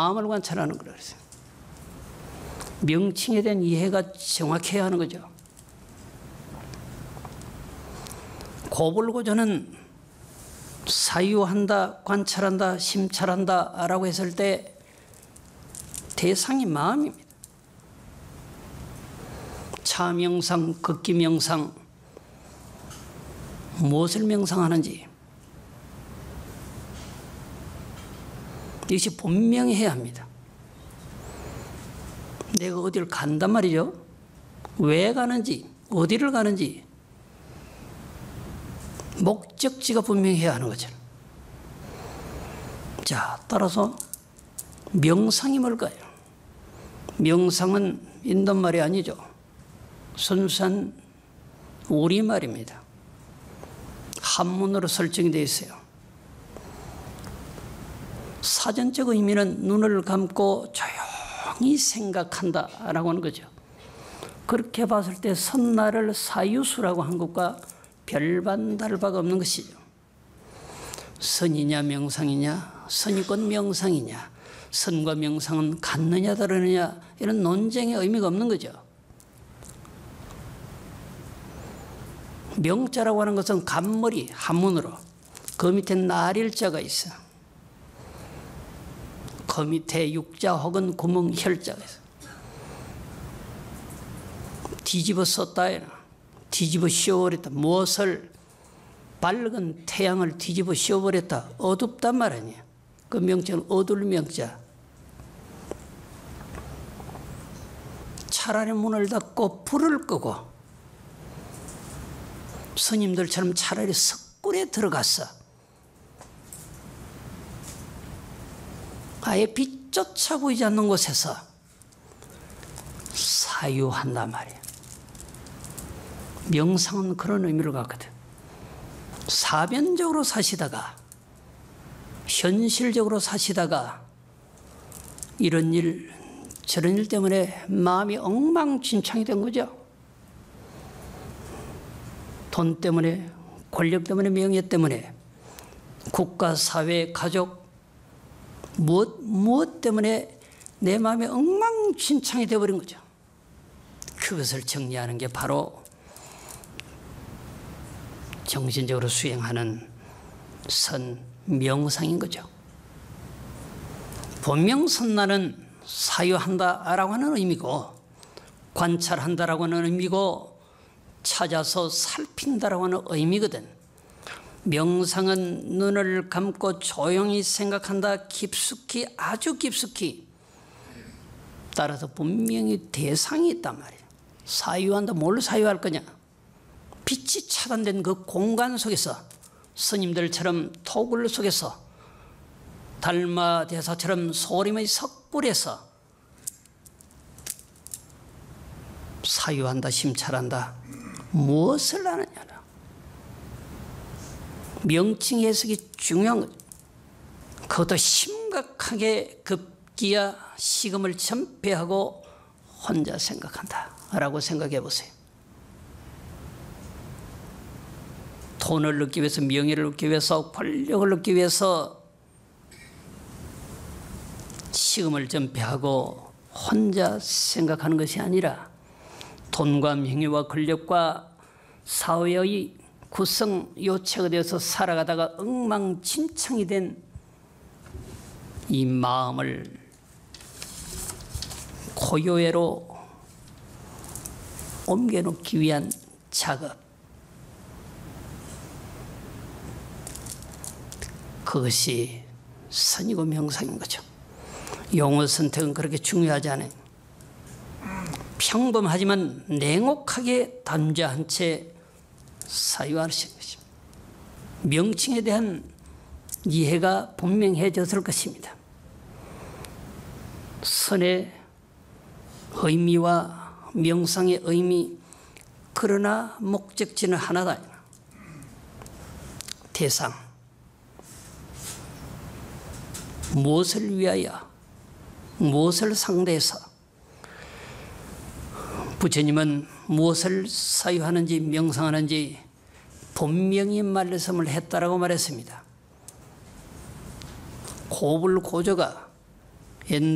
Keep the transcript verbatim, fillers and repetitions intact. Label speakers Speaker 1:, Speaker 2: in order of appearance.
Speaker 1: 마음을 관찰하는 거라 그랬어요. 명칭에 대한 이해가 정확해야 하는 거죠. 고불고전은 사유한다, 관찰한다, 심찰한다 라고 했을 때 대상이 마음입니다. 차명상, 극기명상, 무엇을 명상하는지 이것이 분명히 해야 합니다. 내가 어디를 간단 말이죠. 왜 가는지, 어디를 가는지 목적지가 분명히 해야 하는 거죠. 자, 따라서 명상이 뭘까요? 명상은 인도말이 아니죠. 순수한 우리말입니다. 한문으로 설정이 되어 있어요. 사전적 의미는 눈을 감고 조용히 생각한다라고 하는 거죠. 그렇게 봤을 때 선나를 사유수라고 한 것과 별반 다를 바가 없는 것이죠. 선이냐 명상이냐, 선이 곧 명상이냐, 선과 명상은 같느냐 다르느냐 이런 논쟁의 의미가 없는 거죠. 명자라고 하는 것은 간머리, 한문으로 그 밑에 날일자가 있어. 그 밑에 육자 혹은 구멍 혈자가 있어. 뒤집어 썼다, 뒤집어 씌워버렸다. 무엇을 밝은 태양을 뒤집어 씌워버렸다. 어둡단 말 아니야. 그 명자는 어둘 명자. 차라리 문을 닫고 불을 끄고 스님들처럼 차라리 석굴에 들어갔어. 아예 빛조차 보이지 않는 곳에서 사유한단 말이야. 명상은 그런 의미를 갖거든. 사변적으로 사시다가 현실적으로 사시다가 이런 일 저런 일 때문에 마음이 엉망진창이 된 거죠. 돈 때문에, 권력 때문에, 명예 때문에, 국가, 사회, 가족 무엇, 무엇 때문에 내 마음이 엉망진창이 되어버린 거죠. 그것을 정리하는 게 바로 정신적으로 수행하는 선, 명상인 거죠. 본명선나는 사유한다라고 하는 의미고 관찰한다라고 하는 의미고 찾아서 살핀다라고 하는 의미거든. 명상은 눈을 감고 조용히 생각한다. 깊숙이, 아주 깊숙이. 따라서 분명히 대상이 있단 말이에요. 사유한다. 뭘 사유할 거냐? 빛이 차단된 그 공간 속에서 스님들처럼 토굴 속에서 달마대사처럼 소림의 석굴에서 사유한다, 심찰한다. 무엇을 하느냐? 명칭 해석이 중요한 거죠. 그것도 심각하게 급기야 식음을 전폐하고 혼자 생각한다라고 생각해 보세요. 돈을 얻기 위해서, 명예를 얻기 위해서, 권력을 얻기 위해서 식음을 전폐하고 혼자 생각하는 것이 아니라 돈과 명예와 권력과 사회의 구성 요체가 되어서 살아가다가 엉망진창이 된 이 마음을 고요회로 옮겨놓기 위한 작업, 그것이 선이고 명상인 거죠. 용어 선택은 그렇게 중요하지 않아요. 평범하지만 냉혹하게 단죄한 채 사유하시는 것입니다. 명칭에 대한 이해가 분명해졌을 것입니다. 선의 의미와 명상의 의미, 그러나 목적지는 하나다. 대상. 무엇을 위하여, 무엇을 상대해서. 부처님은 무엇을 사유하는지 명상하는지 분명히 말씀을 했다라고 말했습니다. 고불고조가 옛날